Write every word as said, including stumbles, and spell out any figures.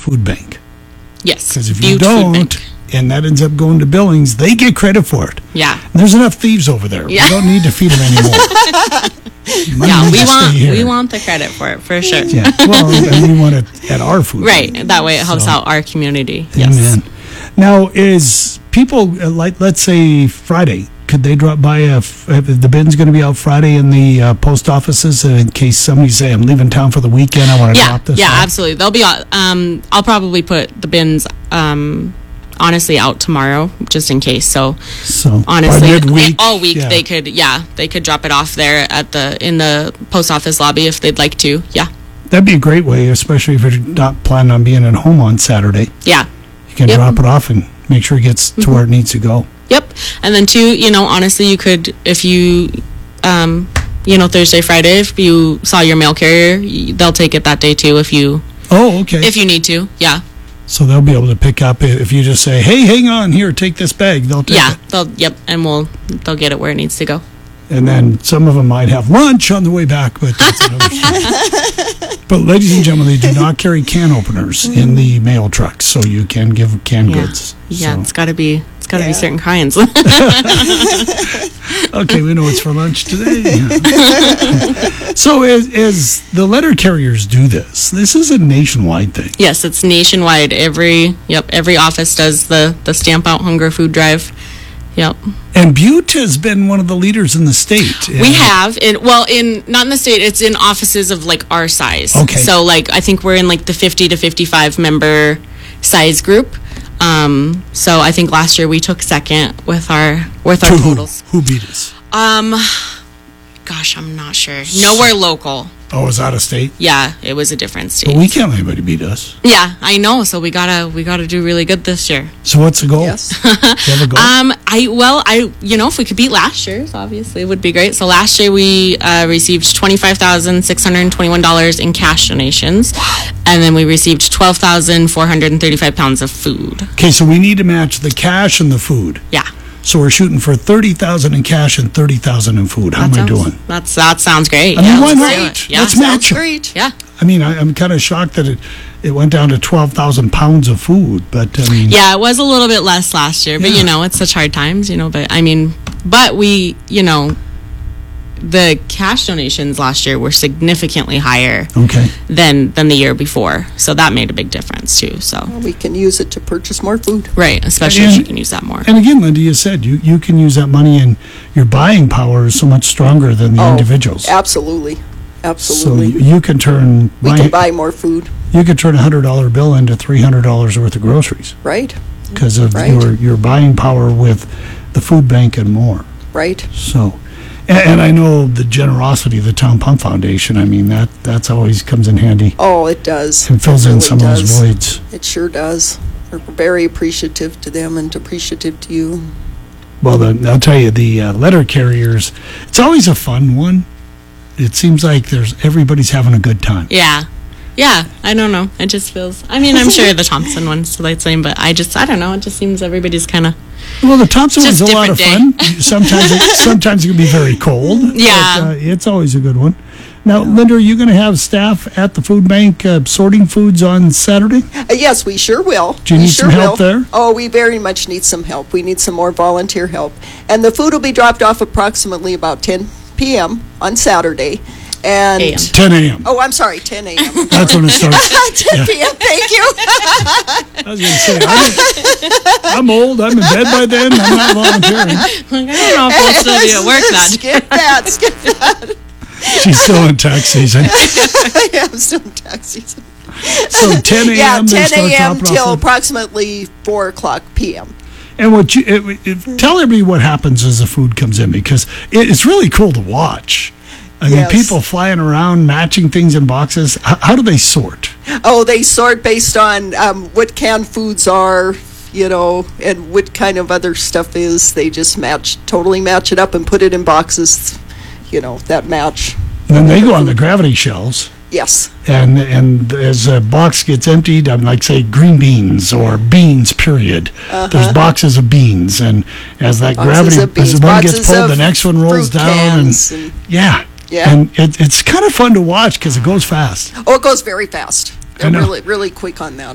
food bank. Yes. Because if you Butte Food don't, Bank. and that ends up going to Billings, they get credit for it. Yeah. And there's enough thieves over there. Yeah. We don't need to feed them anymore. Money Yeah, needs we to stay want here. we want the credit for it for sure. Yeah, well, and we want it at our food Right. bank. That way it helps So- out our community. Yes. Amen. Now, is people, uh, like, let's say Friday, could they drop by, a f- uh, the bin's going to be out Friday in the uh, post offices uh, in case somebody say, I'm leaving town for the weekend, I want to Yeah. drop this Yeah, off? absolutely. They'll be out- um I'll probably put the bins um honestly out tomorrow just in case. So So, honestly, by midweek, all week yeah. they could yeah, they could drop it off there at the in the post office lobby if they'd like to. Yeah. That'd be a great way, especially if you're not planning on being at home on Saturday. Yeah. You can Yep. drop it off and make sure it gets to where it needs to go. Yep. And then too, you know, honestly, you could, if you, um, you know, Thursday, Friday, if you saw your mail carrier, y- they'll take it that day too if you, Oh, okay. if you need to. Yeah. So they'll be able to pick up it if you just say, hey, hang on here, take this bag. They'll take Yeah. it. They'll, yep. And we'll, they'll get it where it needs to go. And then some of them might have lunch on the way back, but that's another story. But ladies and gentlemen, they do not carry can openers in the mail trucks, so you can give canned Yeah. goods. Yeah. So- It's gotta be, it's gotta Yeah. be certain kinds. Okay, we know what's for lunch today. So as, as the letter carriers do this, this is a nationwide thing. Yes. It's nationwide. Every, yep. Every office does the, the Stamp Out Hunger Food Drive. Yep. And Butte has been one of the leaders in the state. We have in well in not in the state, it's in offices of like our size. Okay. So like I think we're in like the fifty to fifty-five member size group. Um so I think last year we took second with our with our To who, totals. who beat us? Um gosh, I'm not sure. Nowhere local. Oh, it was out of state? Yeah, it was a different state. But we can't let anybody beat us. Yeah, I know. So we gotta we gotta do really good this year. So what's the goal? Yes. Do you have a goal? Um, I well, I you know, if we could beat last year's, obviously, it would be great. So last year we uh, received twenty five thousand six hundred twenty one dollars in cash donations, and then we received twelve thousand four hundred and thirty five pounds of food. Okay, so we need to match the cash and the food. Yeah, So we're shooting for thirty thousand in cash and thirty thousand in food. How am I sounds, doing? That's that sounds great. I mean, yeah, why let's not? do it. Yeah, Let's sounds- match 'em. Great. Yeah, I mean, I, I'm kind of shocked that it, it went down to twelve thousand pounds of food, but I mean, yeah. It was a little bit less last year, but Yeah. you know, it's such hard times, you know. But I mean, but we, you know, the cash donations last year were significantly higher okay. than than the year before, so that made a big difference too. So. We can use it to purchase more food. Right, especially if And- you can use that more. And again, Linda, you said you, you can use that money and your buying power is so much stronger than the Oh, individuals. Absolutely. So Absolutely. you, you can turn we buy, can buy more food, you could turn a hundred dollar bill into three hundred dollars worth of groceries right? because of Right. your your buying power with the food bank and more. Right. So, and, and I know the generosity of the Town Pump Foundation. I mean that that's always comes in handy Oh, it does. and fills It in really some does. of those voids. It sure does. We're very appreciative to them and appreciative to you. Well, the, I'll tell you, the uh, letter carriers, it's always a fun one. It seems like there's everybody's having a good time. Yeah. Yeah, I don't know. It just feels, I mean, I'm sure the Thompson one's the same, but I just, I don't know. It just seems everybody's kind of, Well, the Thompson Just one's a lot of fun. different Sometimes it, sometimes it can be very cold. Yeah. But, uh, it's always a good one. Now, Linda, are you going to have staff at the food bank uh, sorting foods on Saturday? Uh, yes, we sure will. Do you We need sure some help will. there? Oh, we very much need some help. We need some more volunteer help. And the food will be dropped off approximately about ten p.m. on Saturday. And A M. ten a.m. Oh, I'm sorry, ten a.m. That's when it starts. ten p.m. Thank you. I was going to say, I'm, I'm old. I'm in bed by then. I'm not volunteering. like, I don't know if we'll still be at work then. Skip that. Skip that. She's still in tax season. Yeah, I'm still in tax season. So ten a.m. Yeah, they ten start a.m. dropping off till the- approximately four o'clock p.m. And what you it, it, tell everybody what happens as the food comes in because it, it's really cool to watch. I Yes. mean, people flying around, matching things in boxes. How, how do they sort? Oh, they sort based on um, what canned foods are, you know, and what kind of other stuff is. They just match, totally match it up and put it in boxes, you know, that match. And then they go on the gravity shelves, Yes. and and as a box gets emptied, I'm like say green beans or beans. Period. There's boxes of beans, and as that Uh-huh. Boxes gravity, of beans, as one gets boxes pulled, the of next one rolls fruit down, cans and, and- yeah, Yeah. and it, it's kind of fun to watch because it goes fast. Oh, it goes very fast. I They're know. really, really quick on that.